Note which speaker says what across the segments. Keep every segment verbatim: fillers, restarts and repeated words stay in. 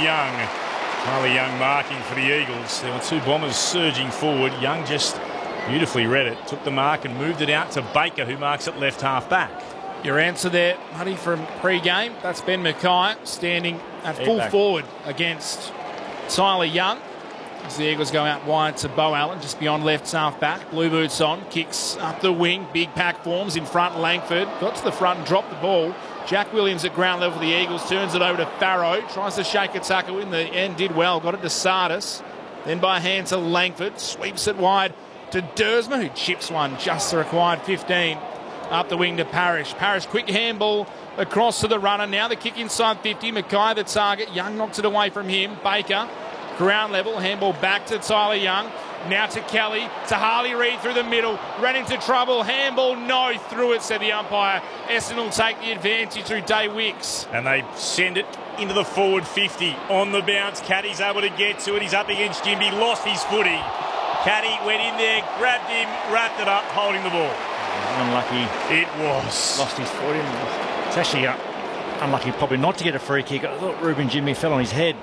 Speaker 1: Young. Tyler Young marking for the Eagles. There were two Bombers surging forward. Young just beautifully read it, took the mark and moved it out to Baker, who marks at left half back.
Speaker 2: Your answer there, Huddy, from pre-game, that's Ben Mackay standing at full
Speaker 1: back.
Speaker 2: forward against Tyler Young. As the Eagles go out wide to Beau Allen, just beyond left half back. Blue boots on, kicks up the wing. Big pack forms in front. Langford got to the front and dropped the ball. Jack Williams at ground level for the Eagles, turns it over to Farrow. Tries to shake a tackle in the end, did well. Got it to Sardis. Then by hand to Langford. Sweeps it wide to Dersma, who chips one just the required fifteen. Up the wing to Parrish. Parrish, quick handball across to the runner. Now the kick inside fifty. Mackay the target. Young knocks it away from him. Baker, ground level. Handball back to Tyler Young. Now to Kelly. To Harley Reid through the middle. Ran into trouble. Handball, no. Through it, said the umpire. Essendon will take the advantage through Day Wicks.
Speaker 1: And they send it into the forward fifty. On the bounce, Caddy's able to get to it. He's up against Jimby. Lost his footy. Caddy went in there, grabbed him, wrapped it up, holding the ball.
Speaker 3: Unlucky.
Speaker 1: It was.
Speaker 3: Lost his footy. It's actually uh, unlucky probably not to get a free kick. I thought Ruben Jimmy fell on his head.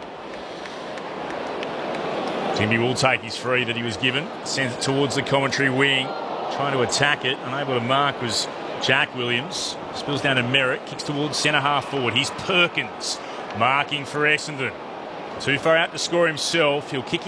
Speaker 1: Jimmy will take his free that he was given. Sends it towards the commentary wing. Trying to attack it. Unable to mark was Jack Williams. Spills down to Merritt. Kicks towards centre half forward. He's Perkins. Marking for Essendon. Too far out to score himself. He'll kick in.